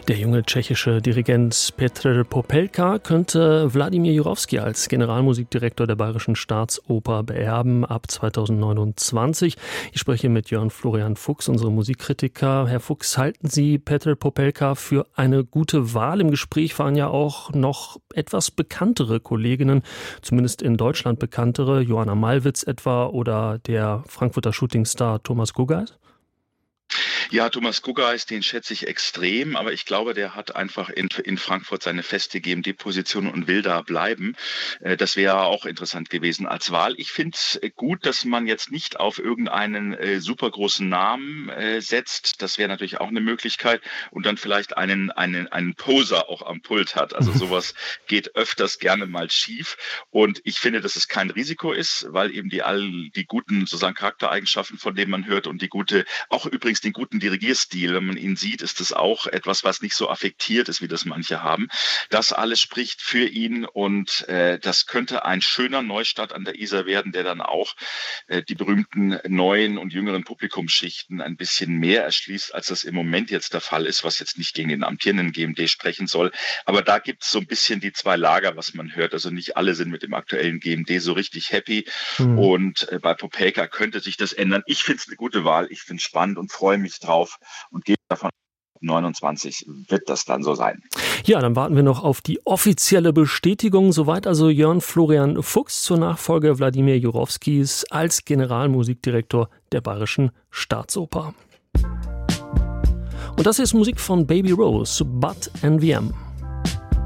Der junge tschechische Dirigent Petr Popelka könnte Wladimir Jurowski als Generalmusikdirektor der Bayerischen Staatsoper beerben ab 2029. Ich spreche mit Jörn Florian Fuchs, unserem Musikkritiker. Herr Fuchs, halten Sie Petr Popelka für eine gute Wahl? Im Gespräch waren ja auch noch etwas bekanntere Kolleginnen, zumindest in Deutschland bekanntere, Joanna Malwitz etwa oder der Frankfurter Shootingstar Thomas Guggeis. Ja, Thomas Guggeis, den schätze ich extrem, aber ich glaube, der hat einfach in Frankfurt seine feste GMD-Position und will da bleiben. Das wäre auch interessant gewesen als Wahl. Ich finde es gut, dass man jetzt nicht auf irgendeinen super großen Namen setzt. Das wäre natürlich auch eine Möglichkeit und dann vielleicht einen Poser auch am Pult hat. Also sowas geht öfters gerne mal schief und ich finde, dass es kein Risiko ist, weil eben die guten sozusagen Charaktereigenschaften, von denen man hört und auch übrigens den guten Dirigierstil, wenn man ihn sieht, ist es auch etwas, was nicht so affektiert ist, wie das manche haben. Das alles spricht für ihn und das könnte ein schöner Neustart an der Isar werden, der dann auch die berühmten neuen und jüngeren Publikumsschichten ein bisschen mehr erschließt, als das im Moment jetzt der Fall ist, was jetzt nicht gegen den amtierenden GMD sprechen soll. Aber da gibt es so ein bisschen die zwei Lager, was man hört. Also nicht alle sind mit dem aktuellen GMD so richtig happy und bei Popelka könnte sich das ändern. Ich finde es eine gute Wahl, ich finde es spannend und freue mich drauf und gehe davon 29 wird das dann so sein. Ja, dann warten wir noch auf die offizielle Bestätigung. Soweit also Jörn Florian Fuchs zur Nachfolge Wladimir Jurowskis als Generalmusikdirektor der Bayerischen Staatsoper. Und das ist Musik von Baby Rose, Bud NVM.